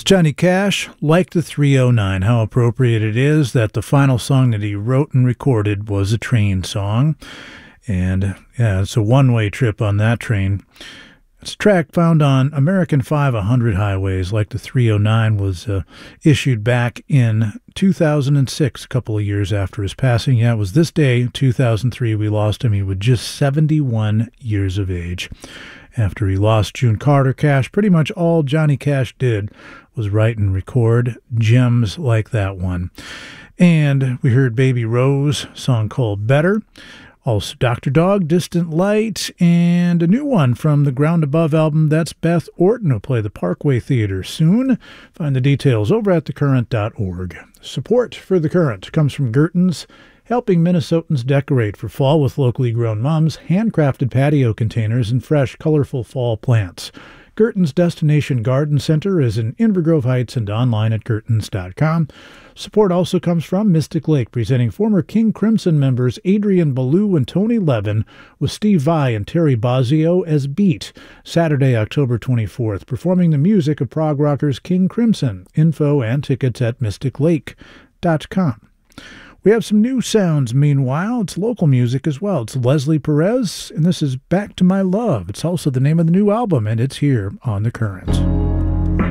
Johnny Cash, like the 309. How appropriate it is that the final song that he wrote and recorded was a train song. And yeah, it's a one-way trip on that train. It's a track found on American 500 highways, like the 309 was issued back in 2006, a couple of years after his passing. Yeah, it was this day, 2003, we lost him. He was just 71 years of age. After he lost June Carter Cash, pretty much all Johnny Cash did was write and record gems like that one. And we heard Baby Rose, a song called Better. Also Dr. Dog, Distant Light, and a new one from the Ground Above album. That's Beth Orton, who'll play the Parkway Theater soon. Find the details over at thecurrent.org. Support for The Current comes from Gerton's, helping Minnesotans decorate for fall with locally grown mums, handcrafted patio containers, and fresh, colorful fall plants. Gerton's Destination Garden Center is in Inver Grove Heights and online at gertons.com. Support also comes from Mystic Lake, presenting former King Crimson members Adrian Ballou and Tony Levin with Steve Vai and Terry Bozzio as Beat, Saturday, October 24th, performing the music of prog rockers King Crimson. Info and tickets at mysticlake.com. We have some new sounds, meanwhile. It's local music as well. It's Leslie Perez, and this is Back to My Love. It's also the name of the new album, and it's here on The Current.